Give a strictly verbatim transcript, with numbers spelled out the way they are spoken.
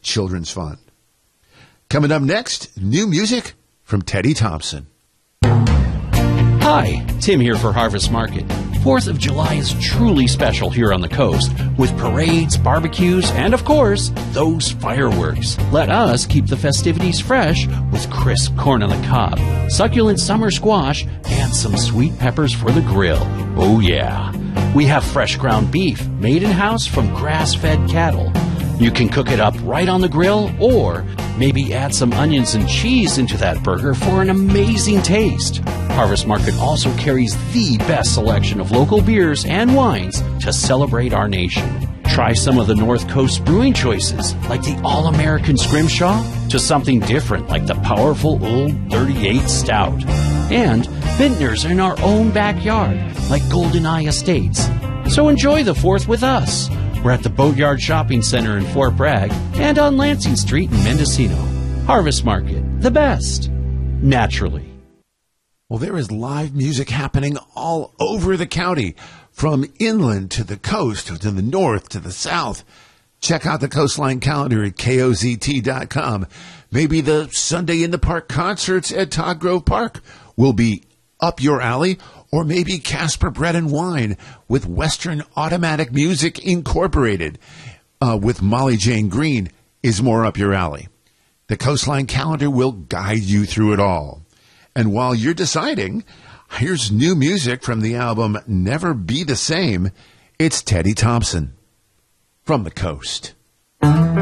children's fun. Coming up next, new music from Teddy Thompson. Hi, Tim here for Harvest Market. fourth of July is truly special here on the coast, with parades, barbecues, and of course, those fireworks. Let us keep the festivities fresh with crisp corn on the cob, succulent summer squash, and some sweet peppers for the grill. Oh yeah. We have fresh ground beef made in-house from grass-fed cattle. You can cook it up right on the grill, or maybe add some onions and cheese into that burger for an amazing taste. Harvest Market also carries the best selection of local beers and wines to celebrate our nation. Try some of the North Coast brewing choices, like the All-American Scrimshaw, to something different like the powerful Old thirty-eight Stout. And vintners in our own backyard, like GoldenEye Estates. So enjoy the fourth with us. We're at the Boatyard Shopping Center in Fort Bragg and on Lansing Street in Mendocino. Harvest Market, the best, naturally. Well, there is live music happening all over the county, from inland to the coast, to the north, to the south. Check out the Coastline calendar at K O Z T dot com. Maybe the Sunday in the Park concerts at Todd Grove Park will be up your alley, or maybe Casper Bread and Wine with Western Automatic Music Incorporated uh, with Molly Jane Green is more up your alley. The Coastline calendar will guide you through it all. And while you're deciding, here's new music from the album Never Be the Same. It's Teddy Thompson from the coast.